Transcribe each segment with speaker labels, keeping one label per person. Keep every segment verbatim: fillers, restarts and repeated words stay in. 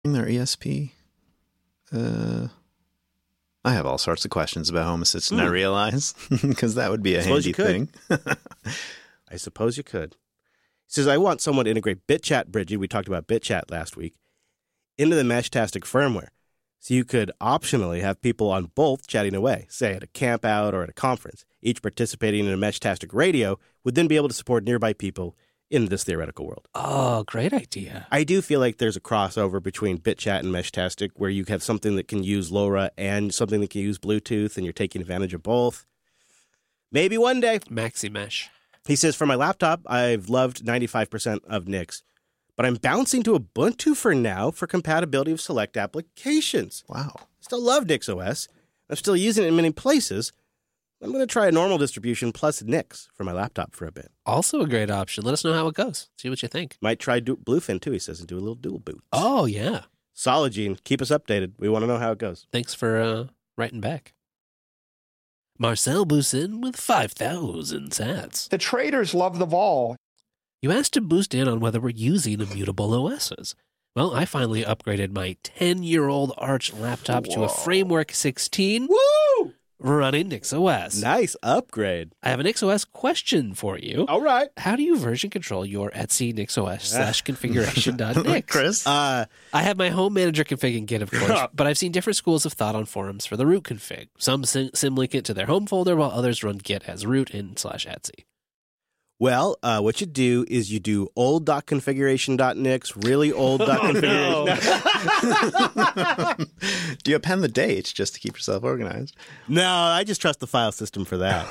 Speaker 1: their E S P? Uh, I have all sorts of questions about Home Assistant, mm. I realize, because that would be a handy thing.
Speaker 2: I suppose you could. He says, I want someone to integrate BitChat Bridging, we talked about BitChat last week, into the Meshtastic firmware. So you could optionally have people on both chatting away, say at a camp out or at a conference. Each participating in a Meshtastic radio would then be able to support nearby people in this theoretical world.
Speaker 3: Oh, great idea.
Speaker 2: I do feel like there's a crossover between BitChat and Meshtastic where you have something that can use LoRa and something that can use Bluetooth, and you're taking advantage of both. Maybe one day.
Speaker 3: Maxi Mesh.
Speaker 2: He says, for my laptop, I've loved ninety-five percent of Nix, but I'm bouncing to Ubuntu for now for compatibility of select applications.
Speaker 1: Wow.
Speaker 2: Still love NixOS. I'm still using it in many places. I'm going to try a normal distribution plus Nix for my laptop for a bit.
Speaker 3: Also a great option. Let us know how it goes. See what you think.
Speaker 2: Might try du- Bluefin, too, he says, and do a little dual boot.
Speaker 3: Oh, yeah.
Speaker 2: Solid, Gene. Keep us updated. We want to know how it goes.
Speaker 3: Thanks for uh, writing back. Marcel Boussin with five thousand sats.
Speaker 4: The traders love the vol.
Speaker 3: You asked to boost in on whether we're using immutable O Ss. Well, I finally upgraded my ten-year-old Arch laptop Whoa. to a Framework sixteen.
Speaker 2: Woo!
Speaker 3: Running NixOS.
Speaker 2: Nice upgrade.
Speaker 3: I have a NixOS question for you.
Speaker 2: All right.
Speaker 3: How do you version control your Etsy NixOS slash configuration dot nix?
Speaker 2: Chris? Uh,
Speaker 3: I have my home manager config in Git, of course, but I've seen different schools of thought on forums for the root config. Some sim- symlink it to their home folder, while others run Git as root in slash Etsy.
Speaker 2: Well, uh, what you do is you do old dot configuration dot nix, really old dot configuration.
Speaker 1: Oh, no. Do you append the dates just to keep yourself organized?
Speaker 2: No, I just trust the file system for that.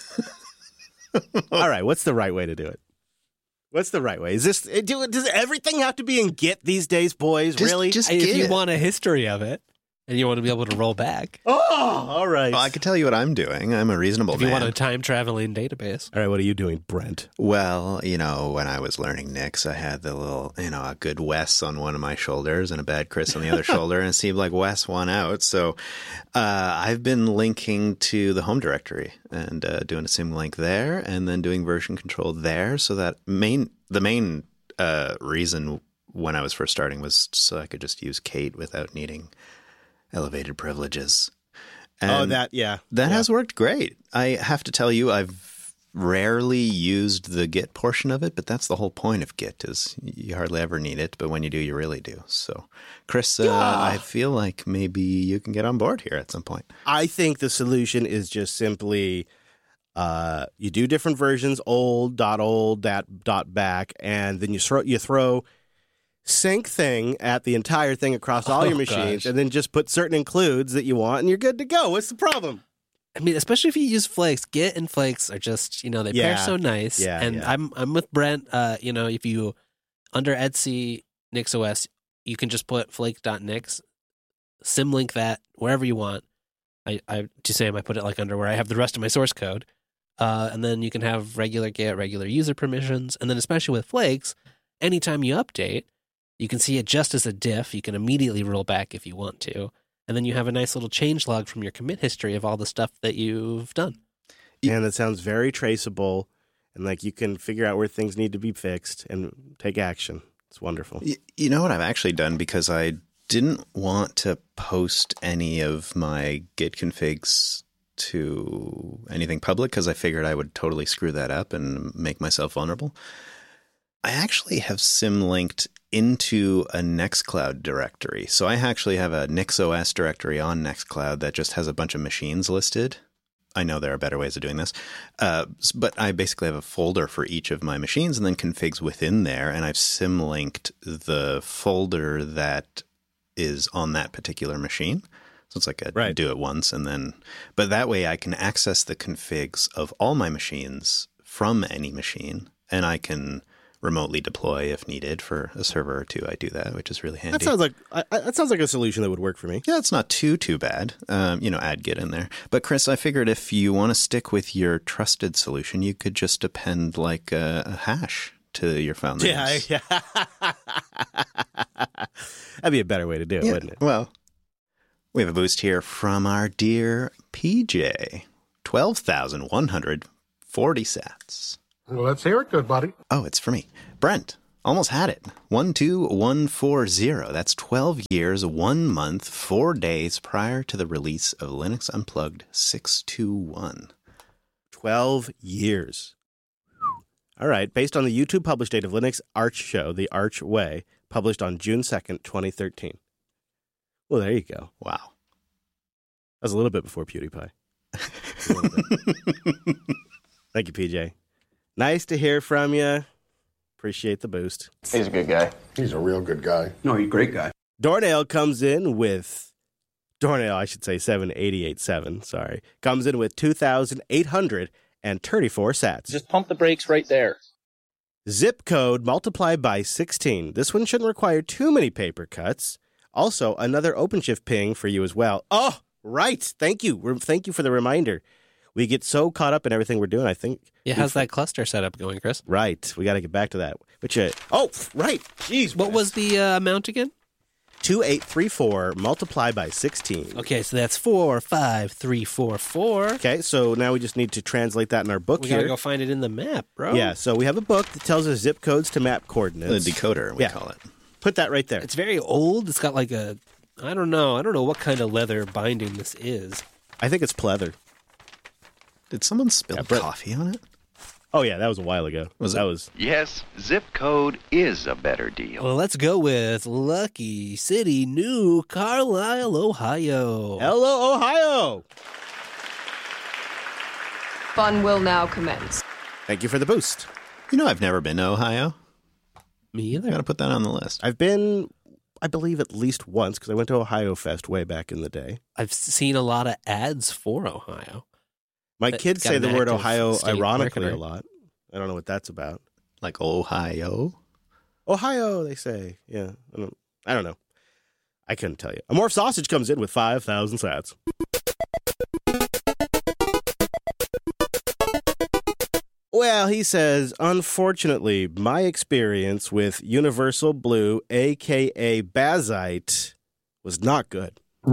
Speaker 2: All right, what's the right way to do it? What's the right way? Is this do, does everything have to be in Git these days, boys?
Speaker 1: Just,
Speaker 2: really?
Speaker 1: Just
Speaker 3: if
Speaker 1: Git.
Speaker 3: you want a history of it. And you want to be able to roll back.
Speaker 2: Oh, all right.
Speaker 1: Well, I can tell you what I'm doing. I'm a reasonable
Speaker 3: man. If you
Speaker 1: man.
Speaker 3: want a time-traveling database.
Speaker 2: All right, what are you doing, Brent?
Speaker 1: Well, you know, when I was learning Nix, I had the little, you know, a good Wes on one of my shoulders and a bad Chris on the other shoulder, and it seemed like Wes won out. So uh, I've been linking to the home directory and uh, doing a symlink there, and then doing version control there. So that main, the main uh, reason when I was first starting was so I could just use Kate without needing elevated privileges. And
Speaker 2: oh, that, yeah.
Speaker 1: That
Speaker 2: yeah.
Speaker 1: has worked great. I have to tell you, I've rarely used the Git portion of it, but that's the whole point of Git is you hardly ever need it, but when you do, you really do. So, Chris, uh, yeah. I feel like maybe you can get on board here at some point.
Speaker 2: I think the solution is just simply uh, you do different versions, old, dot old, that, dot back, and then you throw, you throw sync thing at the entire thing across all
Speaker 3: oh,
Speaker 2: your machines,
Speaker 3: gosh.
Speaker 2: and then just put certain includes that you want, and you're good to go. What's the problem?
Speaker 3: I mean, especially if you use Flakes, Git and Flakes are just, you know, they
Speaker 2: yeah.
Speaker 3: pair so nice.
Speaker 2: Yeah,
Speaker 3: and
Speaker 2: yeah.
Speaker 3: I'm I'm with Brent. Uh, you know, if you under Etsy NixOS, you can just put flake dot nix, symlink that wherever you want. I I to say I put it like under where I have the rest of my source code, uh, and then you can have regular Git, regular user permissions, and then especially with Flakes, anytime you update, you can see it just as a diff. You can immediately roll back if you want to. And then you have a nice little change log from your commit history of all the stuff that you've done.
Speaker 2: And that sounds very traceable. And like you can figure out where things need to be fixed and take action. It's wonderful.
Speaker 1: You, you know what I've actually done because I didn't want to post any of my Git configs to anything public because I figured I would totally screw that up and make myself vulnerable. I actually have symlinked into a Nextcloud directory. So I actually have a NixOS directory on Nextcloud that just has a bunch of machines listed. I know there are better ways of doing this. Uh, but I basically have a folder for each of my machines and then configs within there. And I've symlinked the folder that is on that particular machine. So it's like a
Speaker 2: right.
Speaker 1: do it once and then, but that way I can access the configs of all my machines from any machine, and I can remotely deploy if needed for a server or two. I do that, which is really handy.
Speaker 2: That sounds like I, I, that sounds like a solution that would work for me.
Speaker 1: Yeah, it's not too too bad. Um, you know, add Git in there. But Chris, I figured if you want to stick with your trusted solution, you could just append like a, a hash to your file names.
Speaker 2: Yeah, yeah. That'd be a better way to do it,
Speaker 1: yeah,
Speaker 2: wouldn't it?
Speaker 1: Well, we have a boost here from our dear P J, twelve thousand one hundred forty sats.
Speaker 5: Well, let's hear it, good buddy.
Speaker 1: Oh, it's for me. Brent, Almost had it. one two one four zero. That's twelve years, one month, four days prior to the release of Linux Unplugged six two one.
Speaker 2: twelve years. All right. Based on the YouTube published date of Linux Arch Show, The Arch Way, published on June second, twenty thirteen. Well, there you go.
Speaker 1: Wow.
Speaker 2: That was a little bit before PewDiePie. Thank you, P J. Nice to hear from you. Appreciate the boost.
Speaker 5: He's a good guy.
Speaker 6: He's a real good guy.
Speaker 5: No, he's a great guy.
Speaker 2: Dornail comes in with, Dornail, I should say seven eight eight seven, sorry, comes in with two thousand eight hundred thirty-four sats.
Speaker 7: Just pump the brakes right there.
Speaker 2: Zip code multiplied by sixteen. This one shouldn't require too many paper cuts. Also, another OpenShift ping for you as well. Oh, right. Thank you. Re- Thank you for the reminder. We get so caught up in everything we're doing, I think.
Speaker 3: Yeah, how's that cluster setup going, Chris?
Speaker 2: Right. We got to get back to that. Which, uh, oh, right. Jeez.
Speaker 3: What was the uh, amount again?
Speaker 2: two eight three four multiplied by sixteen.
Speaker 3: Okay, so that's four five three four four.
Speaker 2: Okay, so now we just need to translate that in our book
Speaker 3: We
Speaker 2: here.
Speaker 3: gotta go find it in the map, bro.
Speaker 2: Yeah, so we have a book that tells us zip codes to map
Speaker 1: The
Speaker 2: coordinates.
Speaker 1: decoder, we
Speaker 2: Yeah.
Speaker 1: call it.
Speaker 2: Put that right there.
Speaker 3: It's very old. It's got like a, I don't know. I don't know what kind of leather binding this is.
Speaker 2: I think it's pleather.
Speaker 1: Did someone spill
Speaker 2: Yeah, Brett-
Speaker 1: coffee on it?
Speaker 2: Oh, yeah, that was a while ago.
Speaker 1: Was
Speaker 2: that
Speaker 1: it?
Speaker 2: was
Speaker 8: Yes, zip code is a better deal.
Speaker 3: Well, let's go with Lucky City, New Carlisle, Ohio.
Speaker 2: Hello, Ohio.
Speaker 9: Fun will now commence.
Speaker 2: Thank you for the boost.
Speaker 1: You know, I've never been to Ohio.
Speaker 3: Me either.
Speaker 1: I got to put that on the list.
Speaker 2: I've been, I believe, at least once because I went to Ohio Fest way back in the day.
Speaker 3: I've seen a lot of ads for Ohio.
Speaker 2: My
Speaker 3: That
Speaker 2: kids
Speaker 3: got
Speaker 2: say
Speaker 3: an
Speaker 2: the word
Speaker 3: active
Speaker 2: Ohio
Speaker 3: state
Speaker 2: ironically
Speaker 3: marketer.
Speaker 2: a lot. I don't know what that's about.
Speaker 1: Like Ohio?
Speaker 2: Ohio, they say. Yeah, I don't, I don't know. I couldn't tell you. Amorph Sausage comes in with five thousand sats. Well, he says, unfortunately, my experience with Universal Blue, a k a. Bazite, was not good.
Speaker 1: Oh,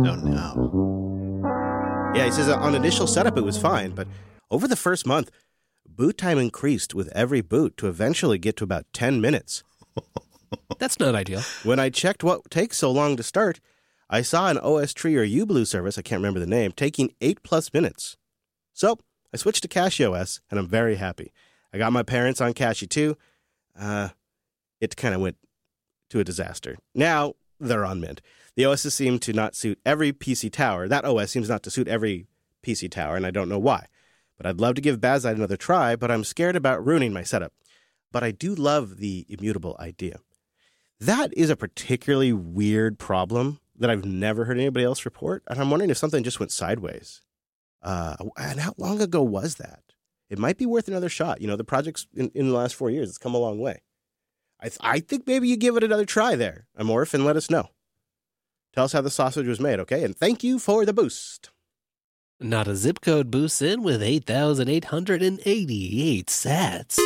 Speaker 1: no.
Speaker 2: Yeah, he says on initial setup it was fine, but over the first month, boot time increased with every boot to eventually get to about ten minutes.
Speaker 3: That's not ideal.
Speaker 2: When I checked what takes so long to start, I saw an O S Tree or UBlue service, I can't remember the name, taking eight plus minutes. So I switched to CachyOS, and I'm very happy. I got my parents on Cachy too. Uh, it kind of went to a disaster. Now they're on Mint. The O Ss seem to not suit every P C tower. That O S seems not to suit every P C tower, and I don't know why. But I'd love to give Bazite another try, but I'm scared about ruining my setup. But I do love the immutable idea. That is a particularly weird problem that I've never heard anybody else report, and I'm wondering if something just went sideways. Uh, and how long ago was that? It might be worth another shot. You know, the project's in, in the last four years, it's come a long way. I, th- I think maybe you give it another try there, Amorph, and let us know. Tell us how the sausage was made, okay? And thank you for the boost.
Speaker 3: Not a zip code boosts in with eight thousand eight hundred eighty-eight sats.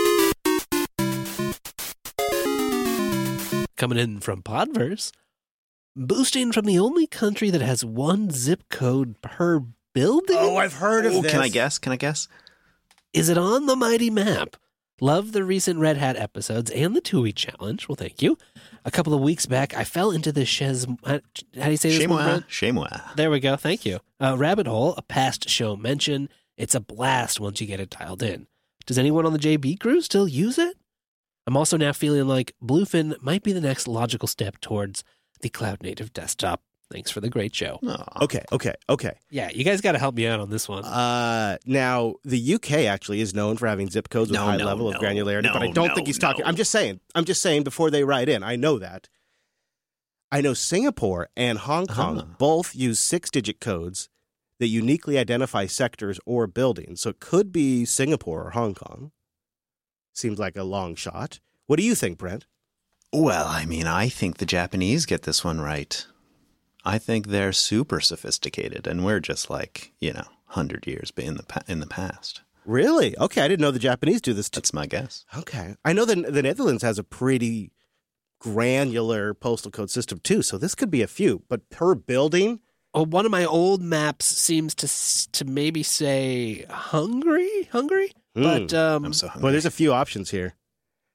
Speaker 3: Coming in from Podverse. Boosting from the only country that has one zip code per building?
Speaker 2: Oh, I've heard of
Speaker 1: Oh,
Speaker 2: this.
Speaker 1: can I guess? Can I guess?
Speaker 3: Is it on the mighty map? Love the recent Red Hat episodes and the two-week challenge. Well, thank you. A couple of weeks back, I fell into the Shez... How do you say this one,
Speaker 1: Chez-moi.
Speaker 3: Brent?
Speaker 1: Chez-moi.
Speaker 3: There we go. Thank you. Uh, Rabbit Hole, a past show mention. It's a blast once you get it dialed in. Does anyone on the J B crew still use it? I'm also now feeling like Bluefin might be the next logical step towards the cloud-native desktop. Thanks for the great show.
Speaker 1: Aw.
Speaker 2: Okay, okay, okay.
Speaker 3: Yeah, you guys got to help me out on this one.
Speaker 2: Uh, now, the U K actually is known for having zip codes with
Speaker 1: No,
Speaker 2: high
Speaker 1: no,
Speaker 2: level
Speaker 1: no,
Speaker 2: of granularity,
Speaker 1: no,
Speaker 2: but I don't
Speaker 1: no,
Speaker 2: think he's talking.
Speaker 1: no.
Speaker 2: I'm just saying. I'm just saying before they write in. I know that. I know Singapore and Hong Kong
Speaker 1: Uh-huh.
Speaker 2: both use six-digit codes that uniquely identify sectors or buildings. So it could be Singapore or Hong Kong. Seems like a long shot. What do you think, Brent?
Speaker 1: Well, I mean, I think the Japanese get this one right. I think they're super sophisticated, and we're just like, you know, hundred years in the pa- in the past.
Speaker 2: Really? Okay, I didn't know the Japanese do this too.
Speaker 1: That's my guess.
Speaker 2: Okay. I know the, the Netherlands has a pretty granular postal code system too, so this could be a few. But per building?
Speaker 3: Oh, one of my old maps seems to s- to maybe say Hungary, Hungary,
Speaker 2: Hmm.
Speaker 3: but um,
Speaker 1: I'm so hungry.
Speaker 2: Well, there's a few options here.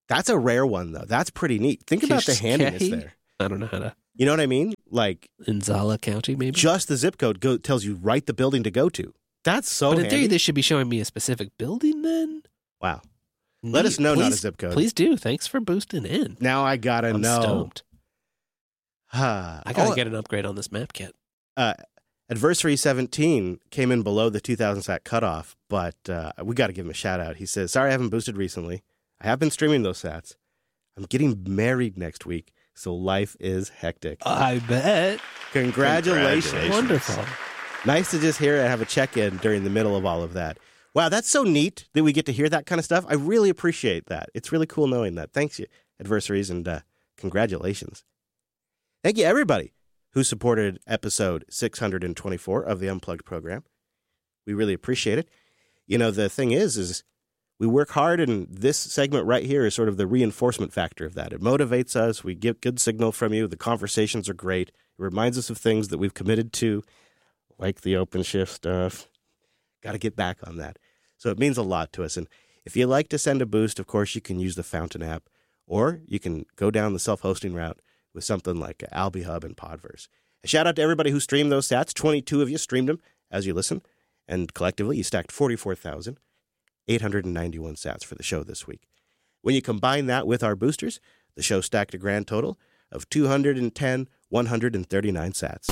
Speaker 2: That's a rare one, though. That's pretty neat. Think about the handiness
Speaker 3: Kishkei?
Speaker 2: there.
Speaker 3: I don't know how to.
Speaker 2: You know what I mean? Like,
Speaker 3: In Zala County, maybe?
Speaker 2: just the zip code go, tells you right the building to go to. That's so
Speaker 3: but in
Speaker 2: handy.
Speaker 3: theory, they should be showing me a specific building then?
Speaker 2: Wow. Let
Speaker 3: Neat.
Speaker 2: us know,
Speaker 3: please,
Speaker 2: not a zip code.
Speaker 3: Please do. Thanks for boosting in.
Speaker 2: Now I gotta
Speaker 3: I'm
Speaker 2: know.
Speaker 3: stoked.
Speaker 2: Ah,
Speaker 3: I got to
Speaker 2: oh,
Speaker 3: get an upgrade on this map kit.
Speaker 2: uh, Adversary seventeen came in below the two thousand sat cutoff, but uh, we got to give him a shout out. He says, sorry I haven't boosted recently. I have been streaming those sats. I'm getting married next week, so life is hectic.
Speaker 3: I bet.
Speaker 2: Congratulations.
Speaker 1: Congratulations.
Speaker 3: Wonderful.
Speaker 2: Nice to just hear and have a check-in during the middle of all of that. Wow, that's so neat that we get to hear that kind of stuff. I really appreciate that. It's really cool knowing that. Thanks, you adversaries, and uh, congratulations. Thank you, everybody who supported episode six hundred twenty-four of the Unplugged program. We really appreciate it. You know, the thing is, is we work hard, and this segment right here is sort of the reinforcement factor of that. It motivates us. We get good signal from you. The conversations are great. It reminds us of things that we've committed to, like the OpenShift stuff. Got to get back on that. So it means a lot to us. And if you like to send a boost, of course, you can use the Fountain app, or you can go down the self-hosting route with something like AlbiHub and Podverse. A shout out to everybody who streamed those sats. twenty-two of you streamed them as you listen, and collectively you stacked forty-four thousand eight hundred ninety-one sats for the show this week. When you combine that with our boosters, the show stacked a grand total of two hundred ten thousand one hundred thirty-nine sats.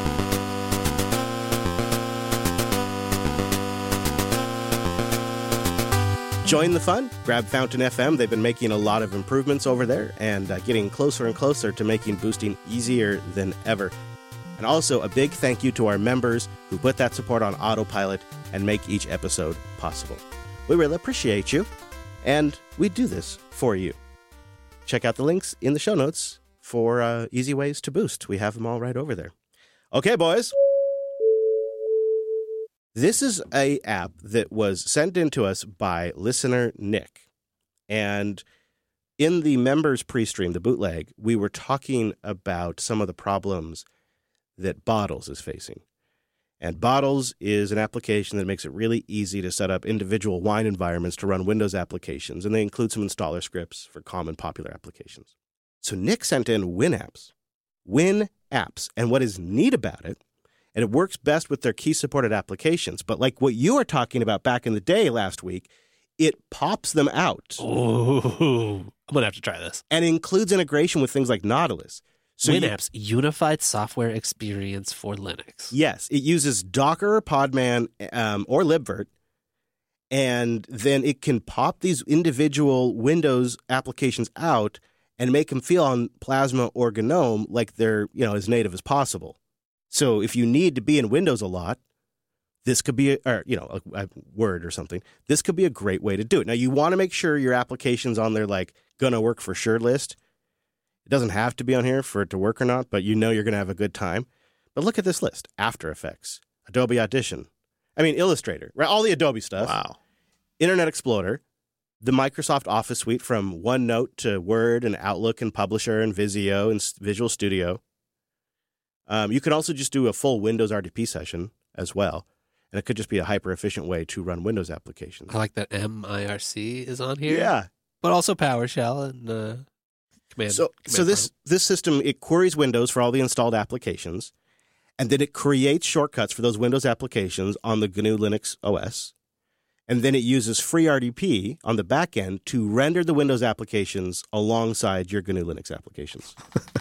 Speaker 2: Join the fun. Grab Fountain F M. They've been making a lot of improvements over there and uh, getting closer and closer to making boosting easier than ever. And also a big thank you to our members who put that support on autopilot and make each episode possible. We really appreciate you, and we do this for you. Check out the links in the show notes for uh, easy ways to boost. We have them all right over there. Okay, boys. This is a app that was sent in to us by listener Nick. And in the members pre-stream, the bootleg, we were talking about some of the problems that Bottles is facing. And Bottles is an application that makes it really easy to set up individual wine environments to run Windows applications, and they include some installer scripts for common popular applications. So Nick sent in WinApps. WinApps. And what is neat about it, and it works best with their key-supported applications, but like what you were talking about back in the day last week, it pops them out.
Speaker 3: Oh, I'm going to have to try this.
Speaker 2: And includes integration with things like Nautilus. So
Speaker 3: WinApps, Unified Software Experience for Linux.
Speaker 2: Yes, it uses Docker, Podman, um, or libvirt, and then it can pop these individual Windows applications out and make them feel on Plasma or GNOME like they're, you know, as native as possible. So if you need to be in Windows a lot, this could be, a, or, you know, a, a Word or something, this could be a great way to do it. Now, you want to make sure your application's on their, like, gonna work for sure list. It doesn't have to be on here for it to work or not, but you know you're going to have a good time. But look at this list. After Effects, Adobe Audition, I mean, Illustrator, right? All the Adobe stuff.
Speaker 1: Wow.
Speaker 2: Internet Explorer, the Microsoft Office suite from OneNote to Word and Outlook and Publisher and Visio and Visual Studio. Um, you can also just do a full Windows R D P session as well, and it could just be a hyper-efficient way to run Windows applications.
Speaker 3: I like that M I R C is on here.
Speaker 2: Yeah.
Speaker 3: But also PowerShell and uh, Command.
Speaker 2: So,
Speaker 3: command
Speaker 2: so this, this system, it queries Windows for all the installed applications, and then it creates shortcuts for those Windows applications on the G N U Linux O S, and then it uses FreeRDP on the back end to render the Windows applications alongside your G N U Linux applications.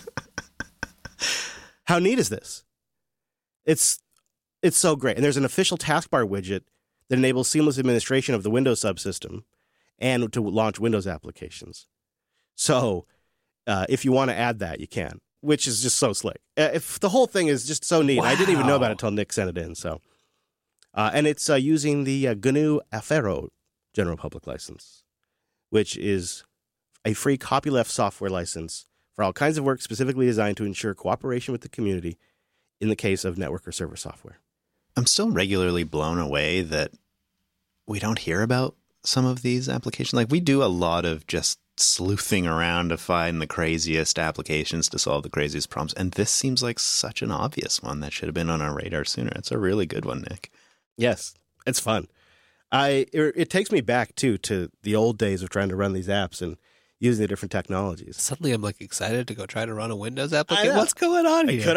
Speaker 2: How neat is this? It's it's so great. And there's an official taskbar widget that enables seamless administration of the Windows subsystem and to launch Windows applications. So uh, if you want to add that, you can, which is just so slick. Uh, if the whole thing is just so neat. Wow. I didn't even know about it until Nick sent it in. So, uh, and it's uh, using the uh, G N U Affero General Public License, which is a free copyleft software license for all kinds of work specifically designed to ensure cooperation with the community in the case of network or server software.
Speaker 1: I'm still regularly blown away that we don't hear about some of these applications. Like, we do a lot of just sleuthing around to find the craziest applications to solve the craziest problems. And this seems like such an obvious one that should have been on our radar sooner. It's a really good one, Nick.
Speaker 2: Yes, it's fun. I it, it takes me back, too, to the old days of trying to run these apps. And using the different technologies.
Speaker 3: Suddenly I'm like excited to go try to run a Windows application.
Speaker 2: know.
Speaker 3: What's going on
Speaker 2: I
Speaker 3: here?
Speaker 2: could